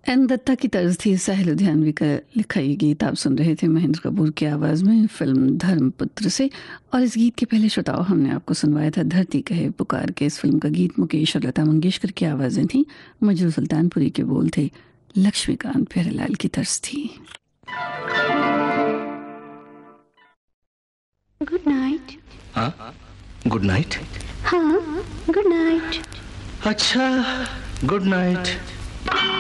N Dutta की तर्ज थी साहिल लुधियानवी का लिखा ये गीत आप सुन रहे थे महेंद्र कपूर की आवाज़ में फिल्म धर्मपुत्र से। और इस गीत के पहले श्रोताओं हमने आपको सुनवाया था धरती कहे पुकार के। इस फिल्म का गीत मुकेश और लता मंगेशकर की आवाज़ें थी, मजरू सुल्तानपुरी के बोल थे, लक्ष्मीकांत प्यारेलाल की तर्ज थी। Good night. हाँ गुड नाइट। हाँ गुड नाइट। अच्छा गुड नाइट।